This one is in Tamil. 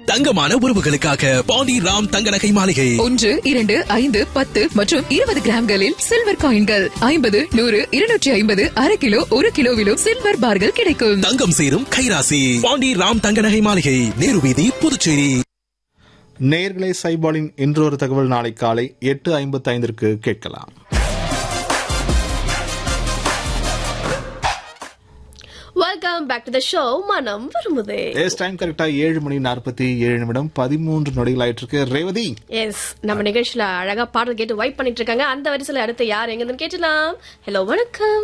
தங்கமான உறவுகளுக்காக பாண்டி ராம் தங்க நகை மாளிகை. 1, 2, 5, 10 மற்றும் 20 கிராம்களில் சில்வர் காயின்கள் 50, 100, 250, அரை கிலோ, 1 கிலோவிலும் சில்வர் பார்கள் கிடைக்கும். தங்கம் சேரும் கைராசி பாண்டி ராம் தங்க நகை மாளிகை, நேரு வீதி, புதுச்சேரி. நேயர்களே, சைபாலின் இன்றொரு தகவல் நாளை காலை 8:55 கேட்கலாம். Welcome back to the show. மனம் வருமுதே. டைம் கரெக்டா 7:47 13 நொடிகள் ஆயிட்டு இருக்கு. ரேவதி, எஸ், நம்ம நிகழ்ச்சியில அழகா பாடல் கேட்டு வைப் பண்ணிட்டு இருக்காங்க. அந்த வரிசையில அடுத்து யார் எங்கன்னு கேட்டலாம். ஹலோ, வணக்கம்.